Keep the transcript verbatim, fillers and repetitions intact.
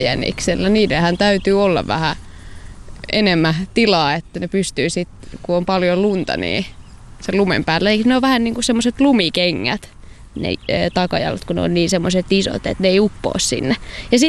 jäniksellä. Niidenhän täytyy olla vähän enemmän tilaa, että ne pystyy sitten, kun on paljon lunta, niin se lumen päällä. Ne on vähän niin kuin semmoiset lumikengät, ne takajalat, kun ne on niin semmoiset isot, että ne ei uppoa sinne. Ja